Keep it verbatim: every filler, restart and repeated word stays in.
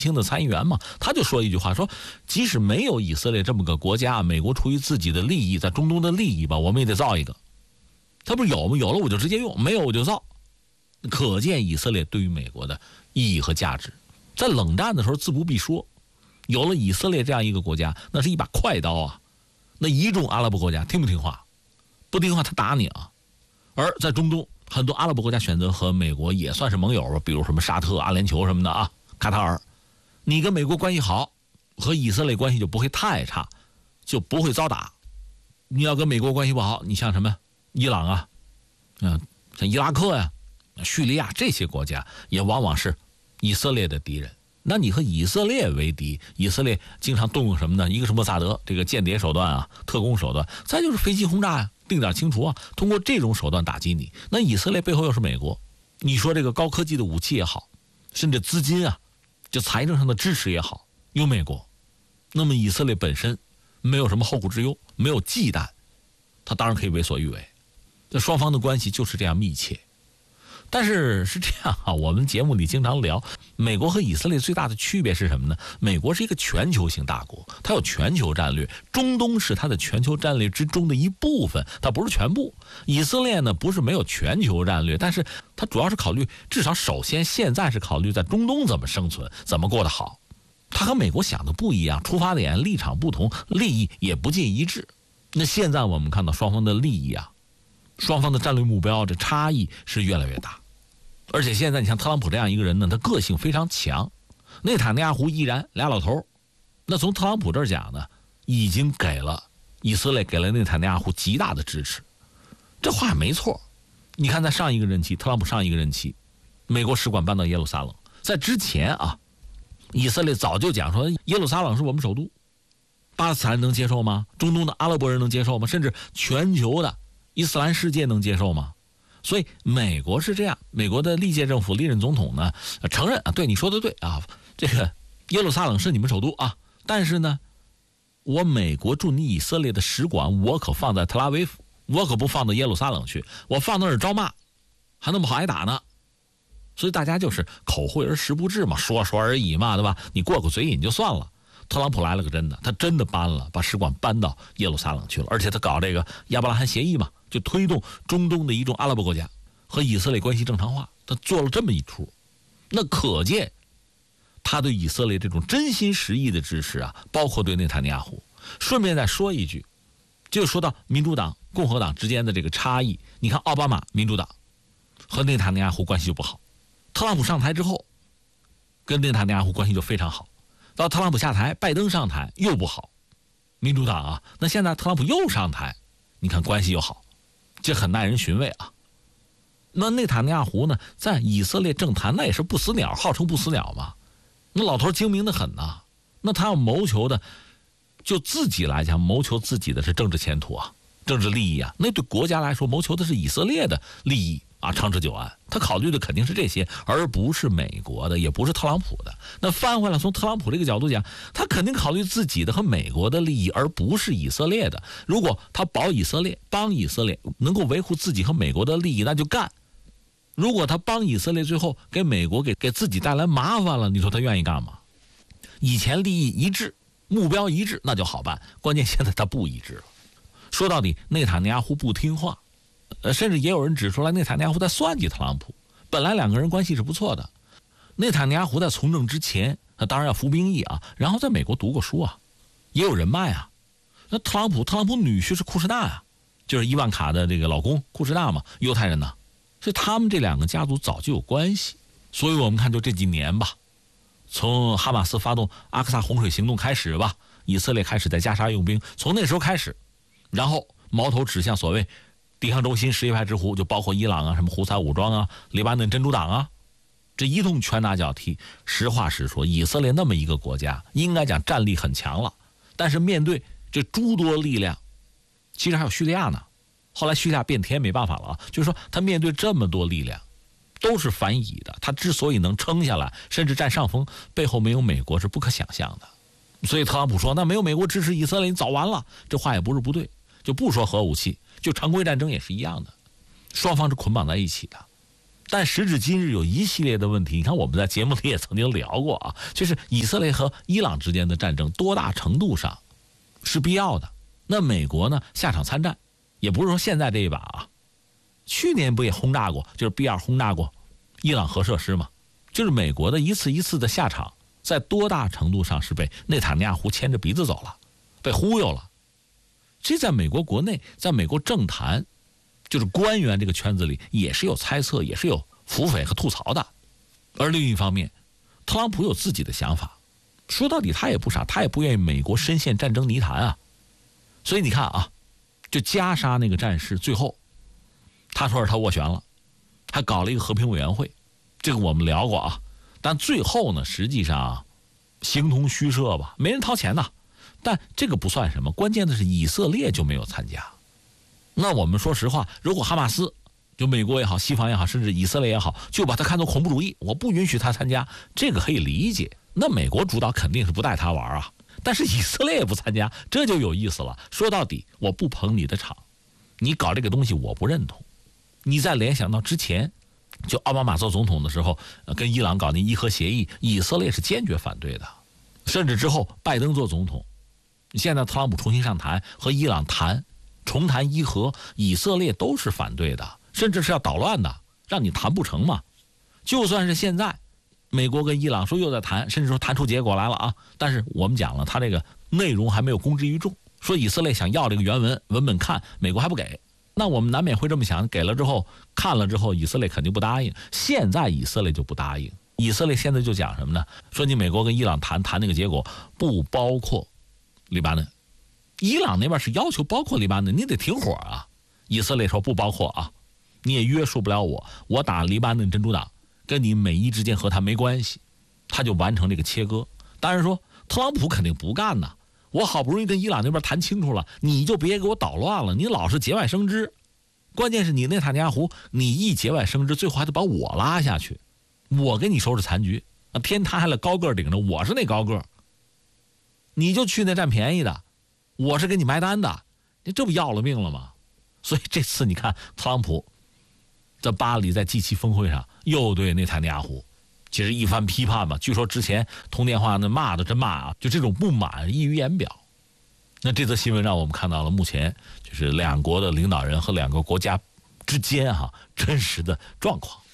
轻的参议员嘛，他就说一句话，说即使没有以色列这么个国家，美国出于自己的利益，在中东的利益吧，我们也得造一个。他不是有吗？有了我就直接用，没有我就造。可见以色列对于美国的意义和价值。在冷战的时候自不必说，有了以色列这样一个国家，那是一把快刀啊。那一众阿拉伯国家听不听话？不听话他打你啊。而在中东，很多阿拉伯国家选择和美国也算是盟友吧，比如什么沙特、阿联酋什么的啊，卡塔尔。你跟美国关系好，和以色列关系就不会太差，就不会遭打。你要跟美国关系不好，你像什么伊朗啊，嗯，像伊拉克呀、啊、叙利亚这些国家，也往往是以色列的敌人。那你和以色列为敌，以色列经常动用什么呢？一个是莫萨德这个间谍手段啊，特工手段，再就是飞机轰炸呀、啊，定点清除啊，通过这种手段打击你。那以色列背后又是美国，你说这个高科技的武器也好，甚至资金啊，就财政上的支持也好，有美国。那么以色列本身没有什么后顾之忧，没有忌惮，他当然可以为所欲为。这双方的关系就是这样密切。但是是这样啊，我们节目里经常聊，美国和以色列最大的区别是什么呢？美国是一个全球性大国，它有全球战略，中东是它的全球战略之中的一部分，它不是全部。以色列呢，不是没有全球战略，但是它主要是考虑，至少首先现在是考虑在中东怎么生存，怎么过得好。它和美国想的不一样，出发点、立场不同，利益也不尽一致。那现在我们看到双方的利益啊，双方的战略目标，这差异是越来越大。而且现在你像特朗普这样一个人呢，他个性非常强。内塔尼亚胡依然俩老头，那从特朗普这儿讲呢，已经给了以色列给了内塔尼亚胡极大的支持，这话没错。你看在上一个任期，特朗普上一个任期，美国使馆搬到耶路撒冷，在之前啊，以色列早就讲说耶路撒冷是我们首都，巴勒斯坦人能接受吗？中东的阿拉伯人能接受吗？甚至全球的伊斯兰世界能接受吗？所以美国是这样，美国的历届政府历任总统呢承认啊，对你说的对啊，这个耶路撒冷是你们首都啊，但是呢，我美国驻你以色列的使馆我可放在特拉维夫，我可不放到耶路撒冷去，我放那儿招骂，还那么好挨打呢。所以大家就是口惠而实不至嘛，说说而已嘛，对吧？你过个嘴瘾就算了。特朗普来了个真的，他真的搬了，把使馆搬到耶路撒冷去了，而且他搞这个亚伯拉罕协议嘛，就推动中东的一众阿拉伯国家和以色列关系正常化，他做了这么一出，那可见他对以色列这种真心实意的支持啊，包括对内塔尼亚胡。顺便再说一句，就说到民主党、共和党之间的这个差异，你看奥巴马民主党和内塔尼亚胡关系就不好，特朗普上台之后跟内塔尼亚胡关系就非常好。到特朗普下台，拜登上台又不好，民主党啊，那现在特朗普又上台，你看关系又好，这很耐人寻味啊。那内塔尼亚胡呢，在以色列政坛那也是不死鸟，号称不死鸟嘛。那老头精明的很呐、啊，那他要谋求的，就自己来讲，谋求自己的是政治前途啊，政治利益啊。那对国家来说，谋求的是以色列的利益啊，长治久安。他考虑的肯定是这些，而不是美国的，也不是特朗普的。那翻回来，从特朗普这个角度讲，他肯定考虑自己的和美国的利益，而不是以色列的。如果他保以色列，帮以色列，能够维护自己和美国的利益，那就干。如果他帮以色列，最后给美国给给自己带来麻烦了，你说他愿意干吗？以前利益一致，目标一致，那就好办。关键现在他不一致了。说到底，内塔尼亚胡不听话。呃，甚至也有人指出来，内塔尼亚胡在算计特朗普。本来两个人关系是不错的，内塔尼亚胡在从政之前，他当然要服兵役啊，然后在美国读过书啊，也有人脉啊。那特朗普，特朗普女婿是库什纳啊，就是伊万卡的这个老公库什纳嘛，犹太人呢，所以他们这两个家族早就有关系。所以我们看，就这几年吧，从哈马斯发动阿克萨洪水行动开始吧，以色列开始在加沙用兵，从那时候开始，然后矛头指向所谓抵抗轴心什叶派之狐，就包括伊朗啊、什么胡塞武装啊、黎巴嫩真主党啊，这一通拳打脚踢。实话实说，以色列那么一个国家，应该讲战力很强了，但是面对这诸多力量，其实还有叙利亚呢。后来叙利亚变天没办法了啊，就是说他面对这么多力量，都是反以的，他之所以能撑下来，甚至占上风，背后没有美国是不可想象的。所以特朗普说，那没有美国支持以色列，你早完了。这话也不是不对，就不说核武器，就常规战争也是一样的，双方是捆绑在一起的。 但时至今日有一系列的问题，你看我们在节目里也曾经聊过啊，就是以色列和伊朗之间的战争多大程度上是必要的。那美国呢下场参战，也不是说现在这一把啊，去年不也轰炸过，就是 B 二轰炸过伊朗核设施嘛，就是美国的一次一次的下场，在多大程度上是被内塔尼亚胡牵着鼻子走了，被忽悠了。这在美国国内，在美国政坛，就是官员这个圈子里也是有猜测，也是有腹诽和吐槽的。而另一方面，特朗普有自己的想法，说到底他也不傻，他也不愿意美国深陷战争泥潭啊。所以你看啊，就加沙那个战事，最后他说是他斡旋了，还搞了一个和平委员会，这个我们聊过啊。但最后呢，实际上形同虚设吧，没人掏钱呐。但这个不算什么，关键的是以色列就没有参加。那我们说实话，如果哈马斯，就美国也好，西方也好，甚至以色列也好，就把它看作恐怖主义，我不允许他参加，这个可以理解。那美国主导肯定是不带他玩啊，但是以色列也不参加，这就有意思了。说到底，我不捧你的场，你搞这个东西我不认同。你再联想到之前，就奥巴马做总统的时候，跟伊朗搞那伊核协议，以色列是坚决反对的。甚至之后拜登做总统，现在特朗普重新上台和伊朗谈重谈伊核，以色列都是反对的，甚至是要捣乱的，让你谈不成嘛。就算是现在美国跟伊朗说又在谈，甚至说谈出结果来了啊，但是我们讲了，他这个内容还没有公之于众，说以色列想要这个原文文本看，美国还不给。那我们难免会这么想，给了之后看了之后，以色列肯定不答应。现在以色列就不答应，以色列现在就讲什么呢？说你美国跟伊朗谈谈那个结果不包括黎巴嫩，伊朗那边是要求包括黎巴嫩，你得停火啊。以色列说不包括啊，你也约束不了我，我打黎巴嫩真主党跟你美伊之间和谈没关系，他就完成这个切割。当然说特朗普肯定不干呐，我好不容易跟伊朗那边谈清楚了，你就别给我捣乱了，你老是节外生枝。关键是你内塔尼亚胡，你一节外生枝，最后还得把我拉下去，我给你收拾残局啊！天塌下来高个顶着，我是那高个，你就去那占便宜的，我是给你埋单的，你这不要了命了吗？所以这次你看特朗普在巴黎在 G 七 峰会上又对内塔尼亚胡其实一番批判吧，据说之前通电话那骂的真骂啊，就这种不满溢于言表。那这则新闻让我们看到了目前就是两国的领导人和两个国家之间哈、啊、真实的状况。